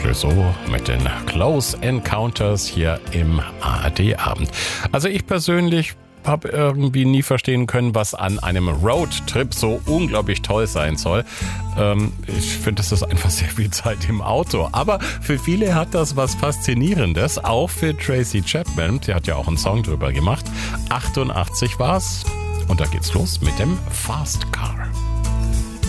Clouseau mit den Close Encounters hier im ARD-Abend. Also ich persönlich habe irgendwie nie verstehen können, was an einem Roadtrip so unglaublich toll sein soll. Ich finde, das ist einfach sehr viel Zeit im Auto. Aber für viele hat das was Faszinierendes, auch für Tracy Chapman. Die hat ja auch einen Song drüber gemacht. 88 war's. Und da geht's los mit dem Fast Car.